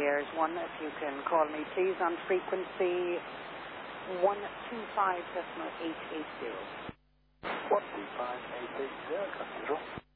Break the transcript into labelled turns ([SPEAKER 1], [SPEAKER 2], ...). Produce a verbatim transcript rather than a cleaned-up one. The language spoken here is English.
[SPEAKER 1] Sierra one, if you can call me, please, on frequency one two five decimal eight eight zero.
[SPEAKER 2] one two five eight eight zero, control.